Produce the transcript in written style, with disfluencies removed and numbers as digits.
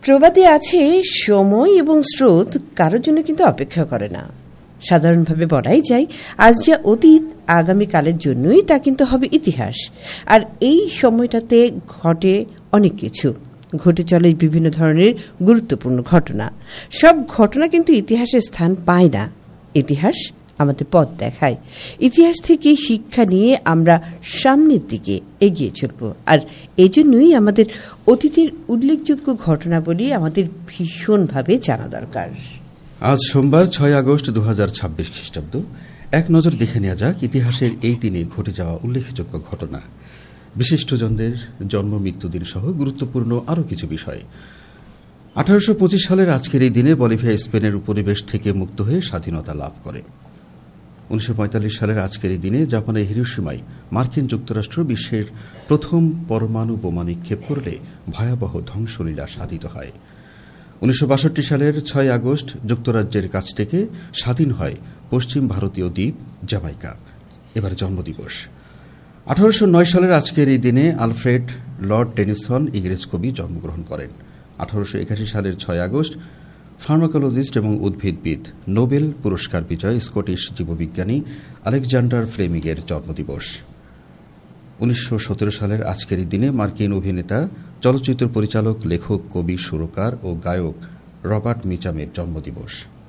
প্রবাদে আছে, সময় এবং স্রোত কারোর জন্য কিন্তু অপেক্ষা করে না। সাধারণভাবে বলাই যায়, আজ যা অতীত আগামীকালের জন্যই তা কিন্তু হবে ইতিহাস। আর এই সময়টাতে ঘটে অনেক কিছু, ঘটে চলে বিভিন্ন ধরনের গুরুত্বপূর্ণ ঘটনা। সব ঘটনা কিন্তু ইতিহাসের স্থান পায় না। ইতিহাস আমাদের পথ দেখায়। ইতিহাস থেকে শিক্ষা নিয়ে আমরা সামনের দিকে এগিয়ে চলব। আর এজন্যই আমাদের অতীতের উল্লেখযোগ্য ঘটনাবলী আমাদের ভীষণভাবে জানা দরকার। আজ সোমবার 6 আগস্ট 2026 খ্রিস্টাব্দ। এক নজর দেখে নেওয়া যাক ইতিহাসের এই দিনে ঘটে যাওয়া উল্লেখযোগ্য ঘটনা, বিশিষ্টজনদের জন্ম মৃত্যুদিন সহ গুরুত্বপূর্ণ আরও কিছু বিষয়। 1825 সালের আজকের এই দিনে বলিভিয়া স্পেনের উপনিবেশ থেকে মুক্ত হয়ে স্বাধীনতা লাভ করে। 1945 সালের আজকের এই দিনে জাপানের হিরোশিমায় মার্কিন যুক্তরাষ্ট্র বিশ্বের প্রথম পরমাণু বোমা নিক্ষেপ করলে ভয়াবহ ধ্বংসলীলা সাধিত হয়। 1962 সালের 6 আগস্ট যুক্তরাজ্যের কাছ থেকে স্বাধীন হয় পশ্চিম ভারতীয় দ্বীপ জামাইকা। এবার জন্মদিবস। 1809 সালের আজকের এই দিনে আলফ্রেড লর্ড টেনিসন ইংরেজ কবি জন্মগ্রহণ করেন। 1881 সালের 6 আগস্ট ফার্মাকোলজিস্ট এবং উদ্ভিদবিদ, নোবেল পুরস্কার বিজয়ী স্কটিশ জীববিজ্ঞানী আলেকজান্ডার ফ্লেমিং এর জন্মদিবস। 1917 সালের আজকের এই দিনে মার্কিন অভিনেতা, চলচ্চিত্র পরিচালক, লেখক, কবি, সুরকার ও গায়ক রবার্ট মিচামের জন্মদিবস।